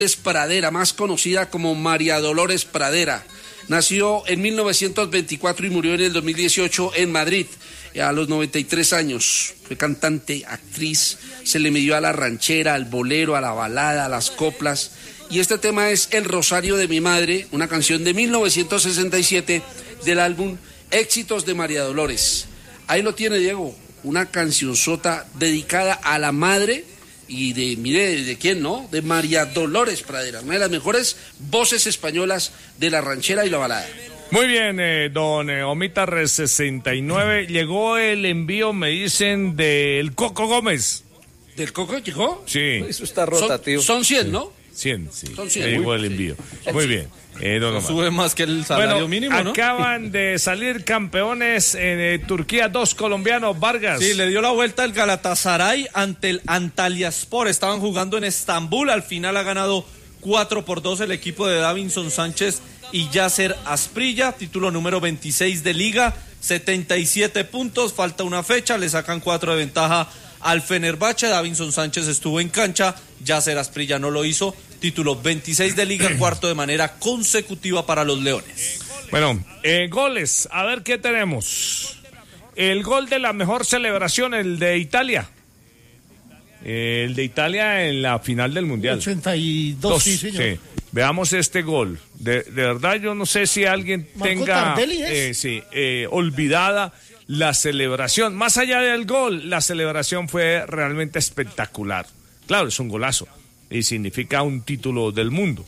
Pradera, más conocida como María Dolores Pradera. Nació en 1924 y murió en el 2018 en Madrid, a los 93 años. Fue cantante, actriz, se le midió a la ranchera, al bolero, a la balada, a las coplas. Y este tema es El Rosario de mi Madre, una canción de 1967 del álbum Éxitos de María Dolores. Ahí lo tiene, Diego, una cancionzota dedicada a la madre y ¿de quién, no? De María Dolores Pradera, una de las mejores voces españolas de la ranchera y la balada. Muy bien, don Omitar 69, llegó el envío, me dicen, del Coco Gómez. ¿Del Coco llegó? Sí. Eso está rotativo. Son 100, ¿no? 100, sí. Son 100. Llegó el envío. Muy bien. Don Omar. Sube más que el salario mínimo, ¿no? Acaban de salir campeones en Turquía, 2 colombianos, Vargas. Sí, le dio la vuelta el Galatasaray ante el Antalyaspor. Estaban jugando en Estambul. Al final ha ganado 4-2 el equipo de Davinson Sánchez y Yasser Asprilla. Título número 26 de Liga. 77 puntos. Falta una fecha. Le sacan 4 de ventaja al Fenerbahce. Davinson Sánchez estuvo en cancha. Yasser Asprilla no lo hizo. Título 26 de Liga, cuarto de manera consecutiva para los Leones. Bueno, goles, a ver qué tenemos. El gol de la mejor celebración, el de Italia. El de Italia en la final del Mundial. 82, sí, señor. Sí. Veamos este gol. De verdad, yo no sé si alguien tenga olvidada la celebración. Más allá del gol, la celebración fue realmente espectacular. Claro, es un golazo. Y significa un título del mundo.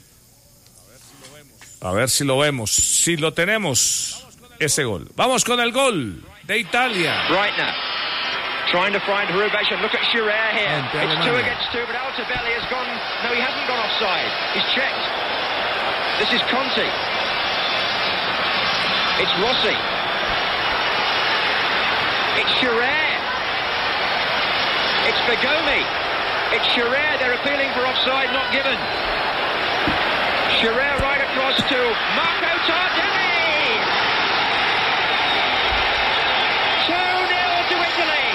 A ver si lo vemos. Si lo tenemos, ese gol. Vamos con el gol de Italia. Breitner trying to find Hrubation. Look at Shearer here. It's 2 against 2, but Altobelli has gone. No, he hasn't gone offside. He's checked. This is Conti. It's Rossi. It's Shearer. It's Bergomi. It's Shearer, they're appealing for offside, not given. Shearer right across to Marco Tardelli! 2-0 to Italy!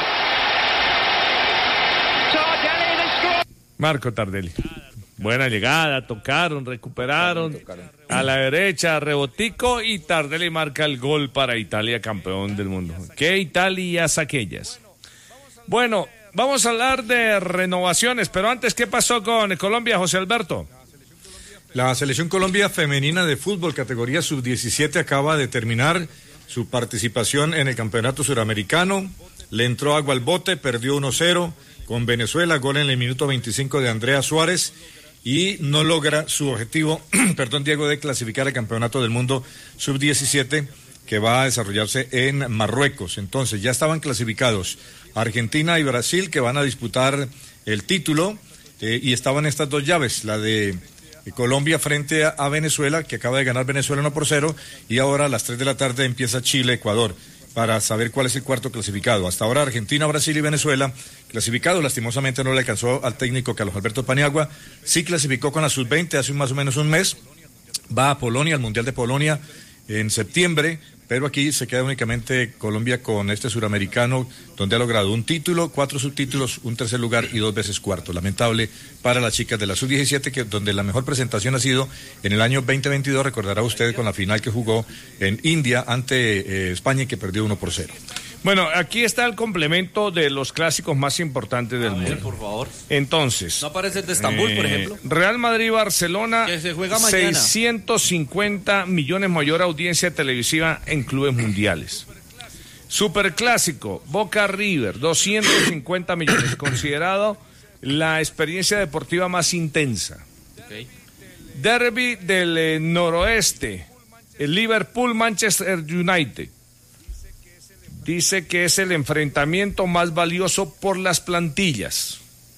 Tardelli the score! Marco Tardelli. Buena llegada, tocaron, recuperaron. A la derecha, rebotico y Tardelli marca el gol para Italia, campeón del mundo. ¿Qué Italias aquellas? Bueno, vamos a hablar de renovaciones, pero antes, ¿qué pasó con Colombia, José Alberto? La Selección Colombia Femenina de Fútbol, categoría sub-17, acaba de terminar su participación en el Campeonato Suramericano. Le entró agua al bote, perdió 1-0 con Venezuela, gol en el minuto 25 de Andrea Suárez, y no logra su objetivo, Diego, de clasificar al Campeonato del Mundo sub-17, que va a desarrollarse en Marruecos. Entonces, ya estaban clasificados Argentina y Brasil, que van a disputar el título, y estaban estas dos llaves, la de Colombia frente a Venezuela, que acaba de ganar Venezuela 1-0, y ahora a las 3 de la tarde empieza Chile-Ecuador, para saber cuál es el cuarto clasificado. Hasta ahora Argentina, Brasil y Venezuela clasificado. Lastimosamente no le alcanzó al técnico Carlos Alberto Paniagua. Sí clasificó con la sub-20 hace más o menos un mes. Va a Polonia, al Mundial de Polonia en septiembre, pero aquí se queda únicamente Colombia con este suramericano, donde ha logrado un título, 4 subtítulos, un tercer lugar y 2 veces cuarto. Lamentable para las chicas de la sub-17, donde la mejor presentación ha sido en el año 2022, recordará usted, con la final que jugó en India ante España y que perdió 1-0. Bueno, aquí está el complemento de los clásicos más importantes del mundo. Por favor. Entonces, ¿no aparece el de Estambul, por ejemplo? Real Madrid-Barcelona, que se juega mañana. 650 millones, mayor audiencia televisiva en clubes mundiales. Superclásico, Boca-River, 250 millones, considerado la experiencia deportiva más intensa. Okay. Derby del noroeste, el Liverpool-Manchester United. Dice que es el enfrentamiento más valioso por las plantillas.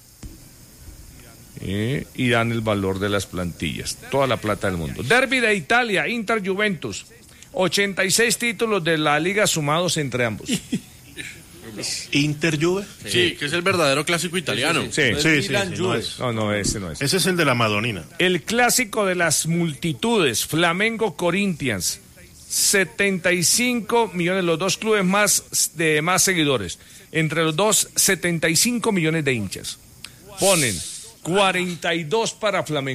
Y dan el valor de las plantillas, toda la plata del mundo. Derby de Italia, Inter-Juventus, 86 títulos de la liga sumados entre ambos. Inter-Juve. Sí, que es el verdadero clásico italiano. Sí. No, ese no es. Ese es el de la Madonina. El clásico de las multitudes, Flamengo-Corinthians, 75 millones, los dos clubes más seguidores. Entre los dos, 75 millones de hinchas. Ponen 42 para Flamengo.